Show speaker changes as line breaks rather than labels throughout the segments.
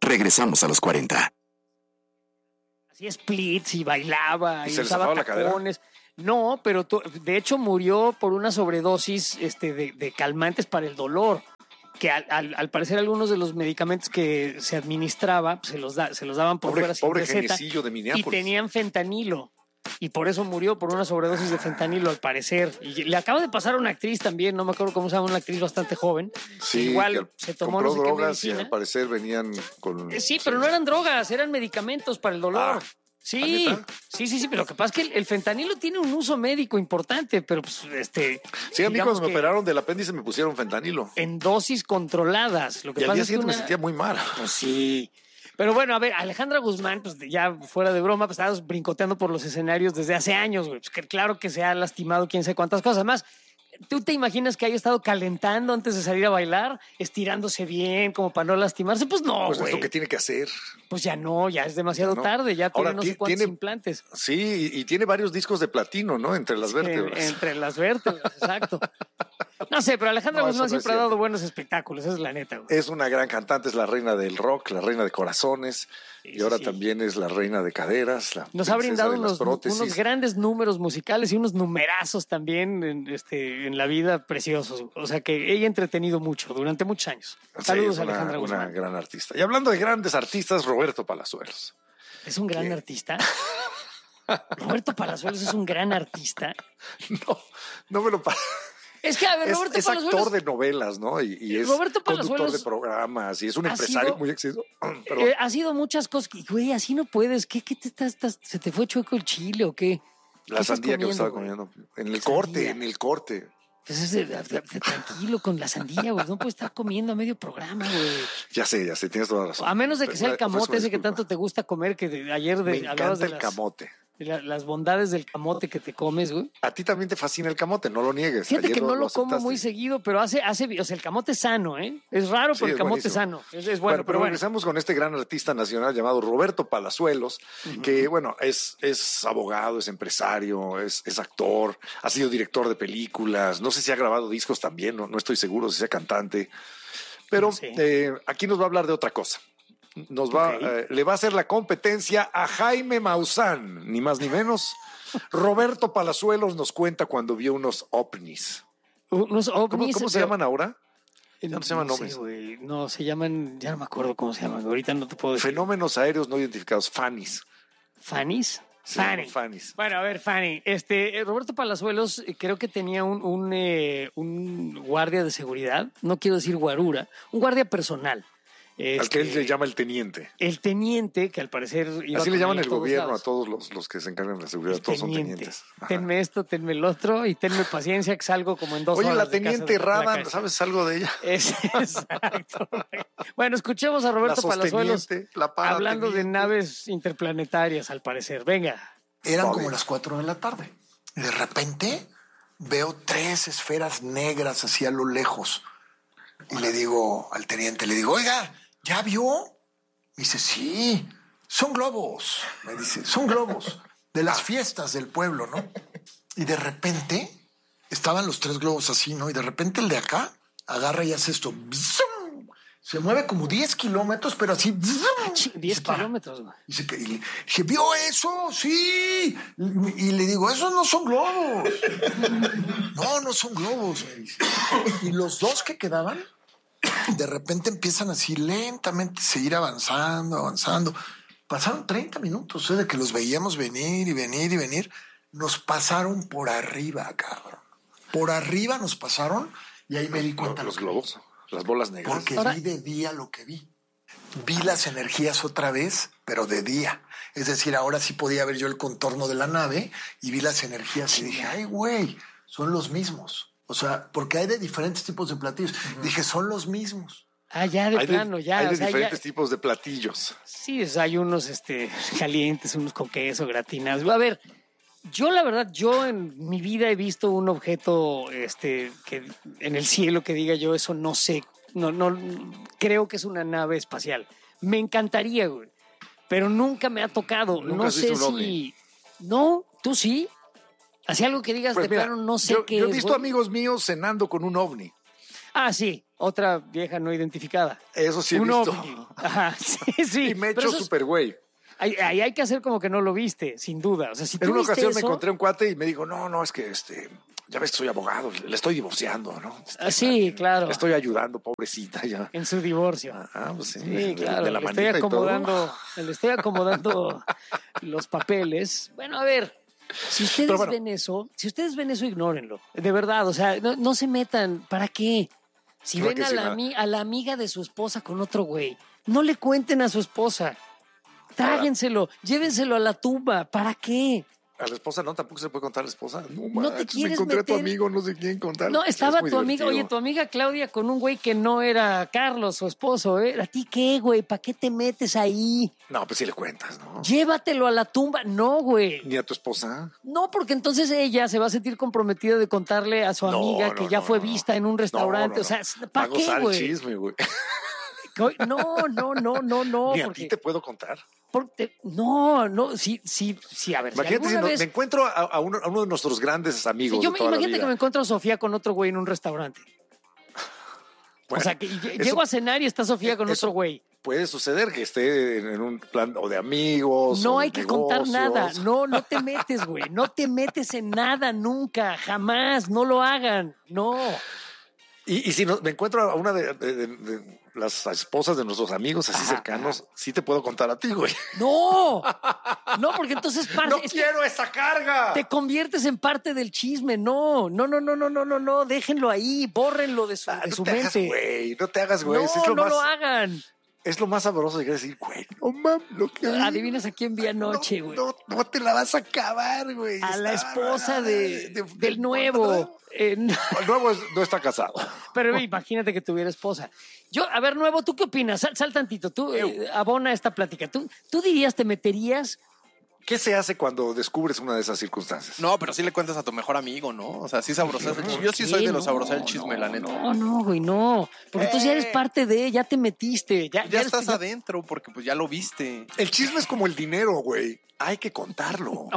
Regresamos a los 40.
Hacía splits y bailaba
¿Y
y
se le
usaba
zafaba la cadera?
tacones. No, pero de hecho murió por una sobredosis de calmantes para el dolor. Que al parecer algunos de los medicamentos que se administraba pues, se los daban por fuera sin
Pobre
receta
geniecillo de
y
Minneapolis.
tenían fentanilo. Y por eso murió, por una sobredosis de fentanilo, al parecer. Y le acaba de pasar a una actriz también, no me acuerdo cómo se llama, una actriz bastante joven.
Sí,
igual
que
se tomó
compró
no sé qué
drogas y
medicina.
al parecer venían con...
Sí, pero no eran drogas, eran medicamentos para el dolor.
Ah,
sí,
¿neta?
sí, pero lo que pasa es que el fentanilo tiene un uso médico importante, pero pues
Sí, a mí
digamos
cuando me
que
operaron del apéndice me pusieron fentanilo.
en dosis controladas. Lo que
Y al
pasa
día
es que
siguiente me sentía muy mal.
Pues sí. Pero bueno, a ver, Alejandra Guzmán, pues ya fuera de broma, pues estábamos brincoteando por los escenarios desde hace años, güey. Pues que claro que se ha lastimado quién sabe cuántas cosas más. ¿Tú te imaginas que haya estado calentando antes de salir a bailar, estirándose bien, como para no lastimarse? Pues no,
Pues es
güey.
lo que tiene que hacer.
Pues ya no, ya es demasiado
No.
tarde, ya tiene
Ahora,
no sé cuántos
tiene-
implantes.
Sí, y tiene varios discos de platino, ¿no? Entre las vértebras.
Entre las vértebras, exacto. No sé, pero Alejandra
No, eso
Guzmán
no es
siempre ha dado
cierto.
buenos espectáculos, esa es la neta, güey.
Es una gran cantante, es la reina del rock, la reina de corazones, y ahora
sí.
también es la reina de caderas.
Nos ha brindado
de las prótesis.
unos grandes números musicales y unos numerazos también en la vida preciosos. O sea que ella ha entretenido mucho durante muchos años.
Sí,
Saludos
es
a Alejandra
una
Guzmán.
gran artista. Y hablando de grandes artistas, Roberto Palazuelos.
¿Es un gran artista? Roberto Palazuelos es un gran artista.
No me lo
Es que, a ver, Roberto
es
Palazuelos...
actor de novelas, ¿no? Y es
Roberto
conductor
Palazuelos
de programas y es un
ha
empresario
sido-
muy exitoso. Perdón.
ha sido muchas cosas. Güey, así no puedes. ¿Qué te ¿Se te fue chueco el chile o qué?
La
¿Qué estás
sandía que me estaba
güey?
comiendo. En el
Sandía.
corte, en el corte.
Pues tranquilo con la sandía, güey. No puedes estar comiendo a medio programa, güey.
Ya sé, tienes toda la razón.
A menos de que sea el
Ofrezco
camote
una
ese que
disculpa.
tanto te gusta comer, que ayer
Me
hablabas
encanta
de
el camote.
las bondades del camote que te comes, güey.
A ti también te fascina el camote, no lo niegues.
Fíjate
Ayer
que no lo como
aceptaste.
muy seguido, pero o sea, el camote es sano, ¿eh? Es raro,
Sí,
pero el
es
camote es
buenísimo.
sano. Es bueno, pero bueno.
regresamos con este gran artista nacional llamado Roberto Palazuelos, que, bueno, es abogado, es empresario, es actor, ha sido director de películas, no sé si ha grabado discos también, no estoy seguro si sea cantante, pero
No sé.
aquí nos va a hablar de otra cosa. Le va a hacer la competencia a Jaime Maussan, ni más ni menos. Roberto Palazuelos nos cuenta cuando vio unos ovnis.
Unos ovnis,
¿Cómo se
pero-
llaman ahora? Ya no se llaman
sé,
ovnis.
güey. No, se llaman, ya no me acuerdo cómo se llaman. Ahorita no te puedo decir.
Fenómenos aéreos no identificados, FANIs.
¿Fanny's?
Sí, Fanny's.
Bueno, a ver, Fanny. Roberto Palazuelos creo que tenía un guardia de seguridad, no quiero decir guarura, un guardia personal.
Al que él le llama el teniente.
El teniente, que al parecer iba
Así
con
le llaman
él a
el
todos
gobierno
lados.
a todos los que se encargan de la seguridad.
El
Todos son
teniente.
tenientes. Ajá.
Tenme esto, tenme el otro y tenme paciencia que salgo como en 2
Oye,
horas.
la
de casa
teniente
de
Radan,
Tlaxcala.
¿sabes algo de ella?
Exacto. Bueno, escuchemos a Roberto
La
Palazuelos
sosteniente, la para
hablando de
teniente.
naves interplanetarias, al parecer. Venga.
Eran
Vale.
como las 4 de la tarde. Y de repente veo 3 esferas negras así a lo lejos. Y le digo al teniente, oiga, ¿ya vio? Me dice, sí, son globos. Me dice, son globos de las fiestas del pueblo, ¿no? Y de repente estaban los 3 globos así, ¿no? Y de repente el de acá agarra y hace esto. ¡Zum! Se mueve como 10 kilómetros, pero así. ¡zum!
10
se para.
kilómetros, güey.
Y le dije, ¿vio eso? Sí. Y le digo, esos no son globos. No son globos, me dice. Y los 2 que quedaban, de repente empiezan así lentamente a seguir avanzando. Pasaron 30 minutos, de que los veíamos venir y venir y venir. Nos pasaron por arriba, cabrón. Por arriba nos pasaron y ahí me di cuenta.
Los
lo que
globos, las bolas negras.
porque
Ahora-
vi de día lo que vi. Vi las energías otra vez, pero de día. Es decir, ahora sí podía ver yo el contorno de la nave y vi las energías y dije, ay, güey, son los mismos. O sea, porque hay de diferentes tipos de platillos. Dije, son los mismos.
Ah, ya de
Hay
plano, ya.
hay
o
de
sea,
diferentes
ya.
tipos de platillos.
Sí, o sea, hay unos calientes, unos con queso, gratinados. A ver, yo la verdad, yo en mi vida he visto un objeto que en el cielo que diga yo, eso no sé, no creo que es una nave espacial. Me encantaría, güey, pero nunca me ha tocado.
¿Nunca
No
has
sé
visto un
si...
ovni?
No, tú sí. Así algo que digas
Pues
de
mira,
plano, no sé
yo
qué
he
es,
visto
güey.
amigos míos cenando con un ovni.
Ah, sí, otra vieja no identificada.
Eso sí he
Un
visto.
ovni. Ajá, sí.
Y me he
Pero
hecho
eso es-
súper güey.
ahí hay que hacer como que no lo viste, sin duda. O sea, si tú
En una
viste
ocasión me
eso-
encontré un cuate y me dijo, no, es que ya ves que soy abogado, le estoy divorciando, ¿no?
Ah, sí, claro.
Le estoy ayudando, pobrecita, ya.
En su divorcio.
Pues sí.
Sí, claro.
De la
le estoy
manita y todo.
le estoy acomodando los papeles. Bueno, a ver, si ustedes
Pero bueno.
ven eso, ignórenlo. De verdad, o sea, no se metan. ¿Para qué? Si
No hay
ven
que
a
decir
la,
nada.
a la amiga de su esposa con otro güey, no le cuenten a su esposa. Tráguenselo, llévenselo a la tumba. ¿Para qué?
A la esposa no, tampoco se puede contar a la esposa. No,
No te
manches,
quieres
me encontré a tu
meter-
amigo, no sé quién contar.
No, estaba
Es muy
tu amiga,
divertido.
oye, tu amiga Claudia con un güey que no era Carlos, su esposo, ¿eh? ¿A ti qué, güey? ¿Para qué te metes ahí?
No, pues sí le cuentas, ¿no?
Llévatelo a la tumba. No, güey.
Ni a tu esposa.
No, porque entonces ella se va a sentir comprometida de contarle a su
No,
amiga
no,
que ya
no,
fue
no.
vista en un restaurante.
No.
O sea,
Va
¿para
a
qué,
gozar el
güey?
chisme, güey.
No.
Ni a
Porque,
ti te puedo contar.
no, sí, a ver.
Imagínate si
alguna vez,
me encuentro a uno de nuestros grandes amigos.
yo
de toda la
imagínate
vida.
que me encuentro a Sofía con otro güey en un restaurante.
Bueno,
o sea, que
eso
llego a cenar y está Sofía con
eso
otro güey.
puede suceder que esté en un plan o de amigos.
No
o de
hay que contar
negocios.
nada. No te metes, güey. No te metes en nada nunca, jamás. No lo hagan. No.
Y si me encuentro a una de las esposas de nuestros amigos así
Ajá,
cercanos, sí te puedo contar a ti, güey.
No, porque entonces
¡No quiero esa carga!
te conviertes en parte del chisme. No, déjenlo ahí, bórrenlo de su, de
No
su
te hagas,
mente.
güey. No te hagas, güey.
No,
Es lo
no
más,
lo hagan.
es lo más sabroso de decir, güey, no mames, lo que
Adivinas a quién vi anoche, güey.
No te la vas a acabar, güey.
A la esposa del nuevo.
El nuevo no está casado.
Pero imagínate que tuviera esposa. A ver, nuevo, ¿tú qué opinas? Sal tantito, tú abona esta plática. ¿Tú dirías, te meterías?
¿Qué se hace cuando descubres una de esas circunstancias?
No, pero sí le cuentas a tu mejor amigo, ¿no? O sea, sí sabrosas el chisme. Yo sí soy de los sabrosar el chisme, la neta.
No, güey, no. Porque tú ya eres parte de, ya te metiste. Ya
Ya
eres-
estás adentro porque pues ya lo viste.
El chisme es como el dinero, güey. Hay que contarlo.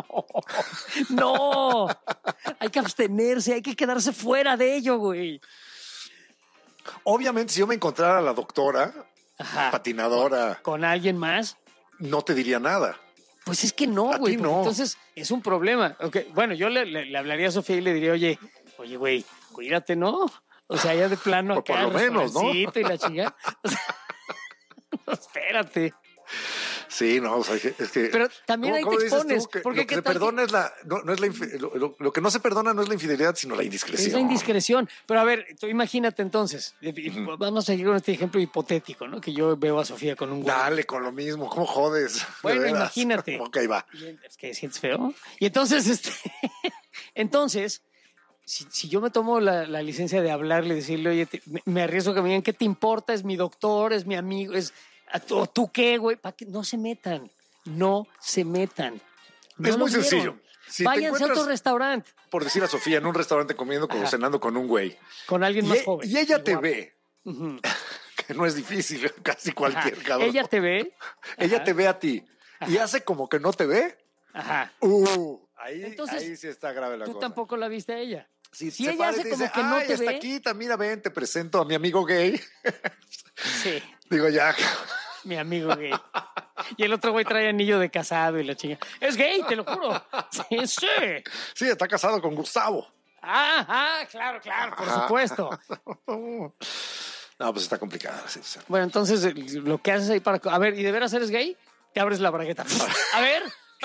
No, hay que abstenerse, hay que quedarse fuera de ello, güey.
Obviamente, si yo me encontrara a la doctora,
Ajá.
patinadora,
¿Con alguien más?
no te diría nada.
Pues es que no,
A
güey.
ti
porque
no.
Entonces es un problema. Okay. Bueno, yo le hablaría a Sofía y le diría, oye, güey, cuídate, ¿no? O sea, ya de plano
O por
acá,
lo menos, ¿no?
restaurancito y la chingada. O sea, no, espérate.
Sí, no, o sea, es que.
Pero también ahí te
dices
expones,
tú? Que
porque
lo que
¿qué
se
tal que-
perdona es no es lo que no se perdona no es la infidelidad, sino la indiscreción.
Es la indiscreción. Pero a ver, tú imagínate entonces, vamos a seguir con este ejemplo hipotético, ¿no? Que yo veo a Sofía con un güey.
Dale con lo mismo, ¿cómo jodes? De
Bueno,
veras.
imagínate.
Ok, va.
Es que sientes feo. Y entonces, entonces, si yo me tomo la licencia de hablarle, decirle, oye, me arriesgo que me digan, ¿qué te importa? Es mi doctor, es mi amigo, ¿tú qué, güey? ¿Para qué? No se metan. No se metan.
Es muy sencillo. Si te
Váyanse a
encuentras-
otro restaurante
Por decir a Sofía, en un restaurante comiendo o
Ajá.
cenando con un güey.
con alguien más joven.
Y ella te
guapo.
ve,
Ujú.
que no es difícil, casi cualquier
Ajá.
cabrón.
Ella te ve.
Ella
Ajá.
te ve a ti y hace como que no te ve.
Ajá.
Ahí,
Entonces,
ahí sí está grave la
Tú
cosa.
tampoco la viste a ella.
Si
Si
se
ella
para y
hace
te
como
dice,
que no
"Ay,
te
está
ve".
aquí, mira, ven, te presento a mi amigo gay.
Sí,
Digo, ya.
mi amigo gay. Y el otro güey trae anillo de casado y la chinga. Es gay, te lo juro. Sí, sí.
Sí, está casado con Gustavo.
Claro, por
Ajá.
supuesto.
No, pues está complicada la situación.
Bueno, entonces lo que haces ahí para... A ver, ¿y de veras eres gay? Te abres la bragueta. A ver.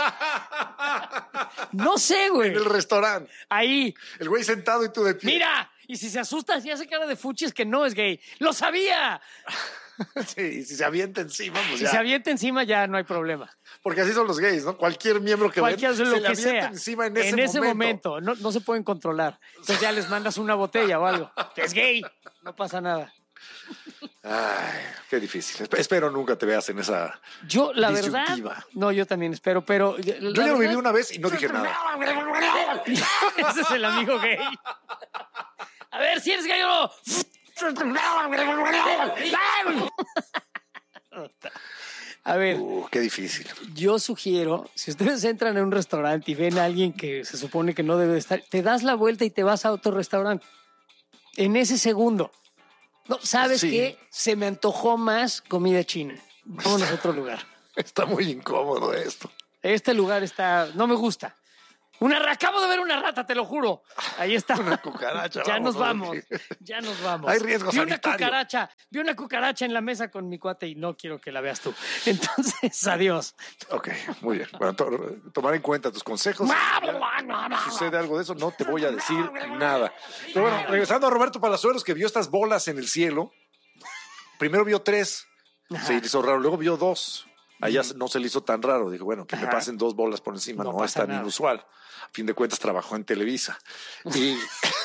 No sé, güey.
En el restaurante,
Ahí.
el güey sentado y tú de pie.
Mira. Y si se asusta, si hace cara de fuchi, es que no es gay. ¡Lo sabía!
Sí, y si se avienta encima, pues
Si
ya.
se avienta encima, ya no hay problema.
Porque así son los gays, ¿no? Cualquier miembro que
Cualquier
ven,
lo
se le
que
avienta
sea.
encima en ese
momento. No se pueden controlar. Entonces ya les mandas una botella o algo. Que es gay. No pasa nada.
Ay, qué difícil. Espero nunca te veas en esa
Yo, la verdad.
disyuntiva.
No, yo también espero, pero.
Yo ya lo viví una vez y no dije nada.
Ese es el amigo gay. A ver, si eres gay o no. A ver,
Qué difícil.
yo sugiero, si ustedes entran en un restaurante y ven a alguien que se supone que no debe estar, te das la vuelta y te vas a otro restaurante. En ese segundo. No, ¿sabes
Sí.
qué? Se me antojó más comida china. Vámonos a otro lugar.
Está muy incómodo esto.
Este lugar está... No me gusta. Acabo de ver una rata, te lo juro. Ahí está.
Una cucaracha.
Ya nos
vámonos,
vamos.
porque-
Ya nos vamos.
Hay riesgo
Vi
sanitario.
vi una cucaracha en la mesa con mi cuate y no quiero que la veas tú. Entonces, adiós.
Ok, muy bien. Bueno, tomar en cuenta tus consejos. Si sucede algo de eso, no te voy a decir nada. Pero bueno, regresando a Roberto Palazuelos, que vio estas bolas en el cielo. Primero vio 3, se le hizo raro. Luego vio 2. Allá no se le hizo tan raro. Dijo, bueno, que me
Ajá.
pasen 2 bolas por encima.
No
No, es
pasa
tan
nada.
inusual. A fin de cuentas, trabajó en Televisa. Y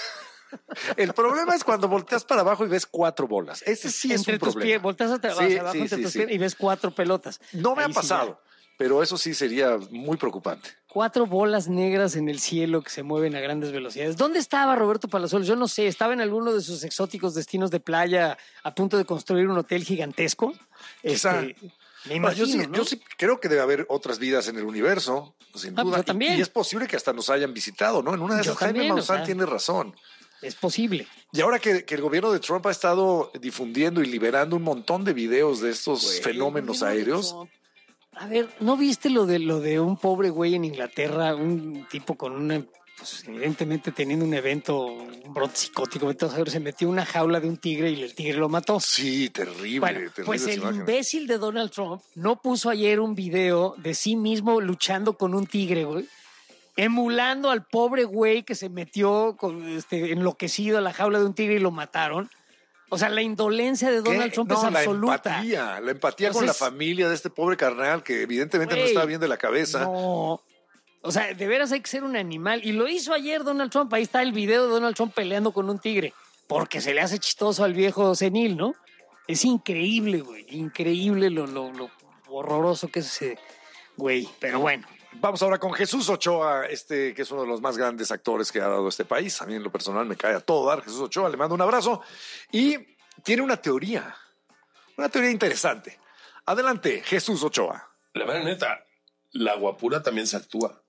el problema es cuando volteas para abajo y ves 4 bolas. Ese sí es
Entre
un
tus
problema.
pies, volteas hacia
Sí,
abajo
sí,
entre
sí,
tus
sí.
pies y ves 4 pelotas.
No me
Ahí
ha
sí
pasado, pero eso sí sería muy preocupante.
4 bolas negras en el cielo que se mueven a grandes velocidades. ¿Dónde estaba Roberto Palazuelos? Yo no sé. ¿Estaba en alguno de sus exóticos destinos de playa a punto de construir un hotel gigantesco?
Quizá.
Me imagino,
yo, sí,
¿no?
yo sí creo que debe haber otras vidas en el universo, sin
Ah,
duda.
yo también.
Y es posible que hasta nos hayan visitado, ¿no? En una de
Yo
esas, Jaime
también, o
Maussan
sea.
tiene razón.
Es posible.
Y ahora que el gobierno de Trump ha estado difundiendo y liberando un montón de videos de estos
Güey,
fenómenos
el gobierno de
aéreos.
Trump. A ver, ¿no viste lo de un pobre güey en Inglaterra? Un tipo con una, pues, evidentemente teniendo un evento, un brote psicótico, vete a saber, se metió en una jaula de un tigre y el tigre lo mató.
Sí, terrible.
Bueno,
terrible
pues
esa
el
imagen.
imbécil de Donald Trump no puso ayer un video de sí mismo luchando con un tigre, güey, emulando al pobre güey que se metió enloquecido a la jaula de un tigre y lo mataron. O sea, la indolencia de Donald
¿Qué?
Trump
No,
es absoluta.
La empatía con la
Entonces,
familia de este pobre carnal que evidentemente no
güey,
estaba bien de la cabeza.
No. O sea, de veras hay que ser un animal. Y lo hizo ayer Donald Trump. Ahí está el video de Donald Trump peleando con un tigre. Porque se le hace chistoso al viejo senil, ¿no? Es increíble, güey. Increíble lo horroroso que es ese güey. Pero bueno.
Vamos ahora con Jesús Ochoa, que es uno de los más grandes actores que ha dado este país. A mí en lo personal me cae a todo dar. Jesús Ochoa, le mando un abrazo. Y tiene una teoría interesante. Adelante, Jesús Ochoa.
La verdad, neta, la guapura también se actúa.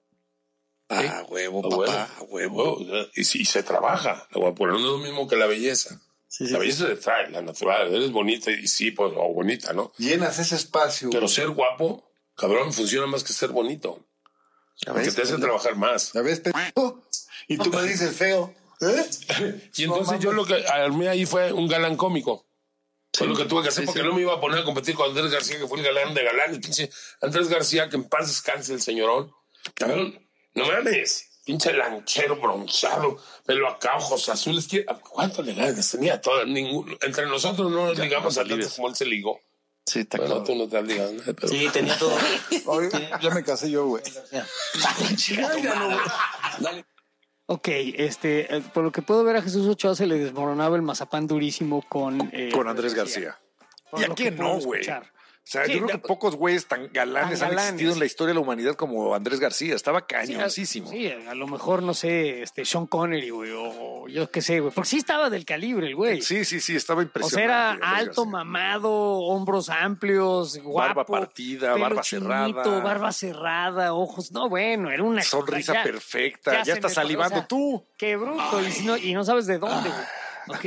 A huevo,
A
papá, a huevo.
Y se trabaja. La guapura no es lo mismo que la belleza. La belleza se trae, la natural. Eres bonita y sí, pues, o bonita, ¿no?
Llenas ese espacio.
Pero ser guapo, cabrón, funciona más que ser bonito. Porque te hace trabajar más.
¿Ya ves, pendejo? Y tú me dices feo. ¿Eh?
Y entonces yo lo que armé ahí fue un galán cómico. Fue lo que tuve que hacer porque no me iba a poner a competir con Andrés García, que fue el galán de galán. El pinche Andrés García, que en paz descanse el señorón. Cabrón, no mames. Pinche lanchero bronceado, pelo acá, ojos azules. ¿Cuánto le ganas? Tenía todo. Entre nosotros no nos ligamos a tanto como él se ligó.
Sí, está
Bueno,
claro.
tú no te has ligado nada, pero...
Sí, tenía todo.
Ya me casé yo, güey.
Ok, por lo que puedo ver a Jesús Ochoa se le desmoronaba el mazapán durísimo con
Andrés García.
Por
¿Y a
lo
quién
que puedo
no, güey?
escuchar.
O sea,
Sí,
yo creo que pocos güeyes tan galanes han
galanes.
existido en la historia de la humanidad como Andrés García. Estaba cañoncísimo.
Sí, a lo mejor, no sé, Sean Connery, güey, o yo qué sé, güey. Porque sí estaba del calibre el güey.
Sí, estaba
O
impresionante.
sea, era
Andrés
alto,
García.
mamado, hombros amplios, guapo.
Barba partida,
pelo
barba
chinito,
cerrada.
barba cerrada, ojos. No, bueno, era una
Sonrisa
ya-
perfecta. Ya
se
estás
me-
salivando
o sea,
tú.
Qué bruto. Y no sabes de dónde, güey. Ok,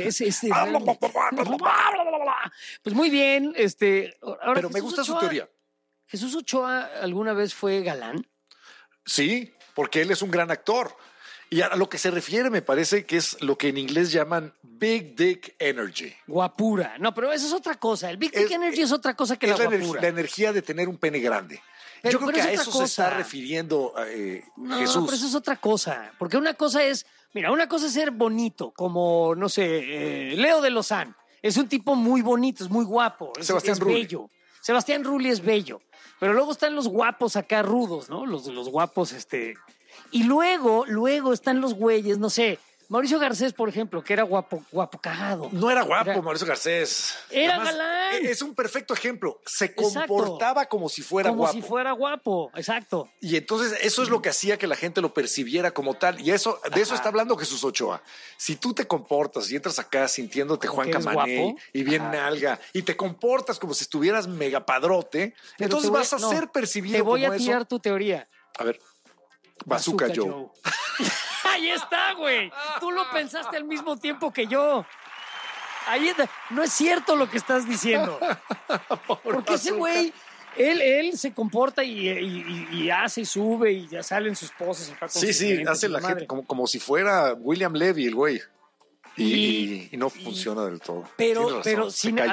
pues muy bien, ahora
Pero me
Jesús
gusta su
Ochoa-
teoría.
¿Jesús Ochoa alguna vez fue galán?
Sí, porque él es un gran actor. Y a lo que se refiere me parece que es lo que en inglés llaman Big Dick Energy.
Guapura. No, pero eso es otra cosa. El Big Dick Energy es otra cosa que la
Es la
guapura.
energía de tener un pene grande. Yo creo
pero
que
es
a
otra
eso se está
cosa.
refiriendo
No,
Jesús.
pero eso es otra cosa. Porque una cosa es, mira, una cosa es ser bonito, como, no sé, Leo de Lozán. Es un tipo muy bonito, es muy guapo.
Sebastián
es
Rulli.
bello. Sebastián Rulli es bello. Pero luego están los guapos acá rudos, ¿no? Los guapos, Y luego están los güeyes, no sé, Mauricio Garcés, por ejemplo, que era guapo cagado.
No era guapo,
Era-
Mauricio Garcés.
Era
Además,
galán.
Es un perfecto ejemplo. Se
Exacto.
comportaba como si fuera
Como
guapo.
si fuera guapo, exacto.
Y entonces eso es lo que hacía que la gente lo percibiera como tal. Y eso, de eso está hablando Jesús Ochoa. Si tú te comportas y entras acá sintiéndote
Como
Juan
que eres
Camaney
guapo.
y bien
Ajá.
nalga y te comportas como si estuvieras mega padrote,
Pero
entonces
te voy
vas a
no,
ser percibido
Te voy
como
a
eso.
tirar tu teoría.
A ver, Bazooka Joe.
Ahí está, güey. Tú lo pensaste al mismo tiempo que yo. No es cierto lo que estás diciendo. Porque ese güey, él se comporta y hace y sube y ya salen sus poses. Acá con sus
Sí,
lentes
hace
y
la
madre.
gente como si fuera William Levy, el güey. Y no funciona del todo. Tiene
Pero
razón, se cayó